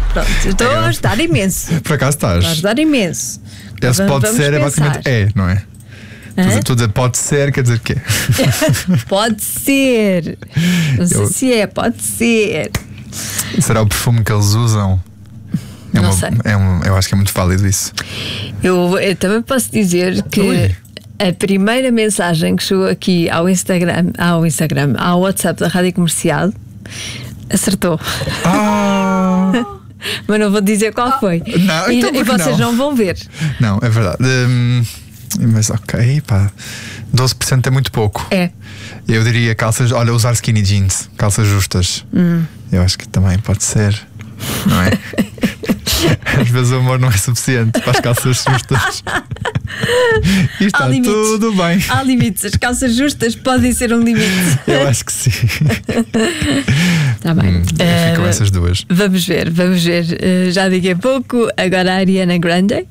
Pronto, estou a ajudar imenso. Por acaso estás? Estou a ajudar imenso. Esse pode ser, é basicamente não é? Tu dizer pode ser, quer dizer o quê? Pode ser. Não sei se pode ser. Será o perfume que eles usam? Não sei. Eu acho que é muito válido isso. Eu também posso dizer que a primeira mensagem que chegou aqui ao WhatsApp da Rádio Comercial acertou. Mas não vou dizer qual foi. Não, então e vocês não vão ver. Não, é verdade. Mas ok, pá, 12% é muito pouco. É. Eu diria calças, olha, usar skinny jeans, calças justas. Eu acho que também pode ser, não é? Às vezes o amor não é suficiente para as calças justas. E está tudo bem. Há limites, as calças justas podem ser um limite. Eu acho que sim. Está bem. Ficam essas duas. Vamos ver. Já daqui a pouco, agora a Ariana Grande.